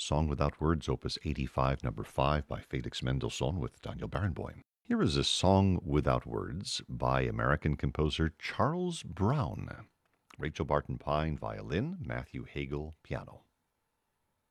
Song Without Words, Opus 85, number 5 by Felix Mendelssohn with Daniel Barenboim. Here is a Song Without Words by American composer Charles Brown. Rachel Barton Pine, violin, Matthew Hagel, piano.